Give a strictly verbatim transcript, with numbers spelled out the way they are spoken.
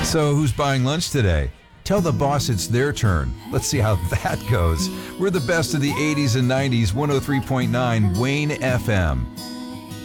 So who's buying lunch today? Tell the boss it's their turn. Let's see how that goes. We're the best of the eighties and nineties, one oh three point nine Wayne F M.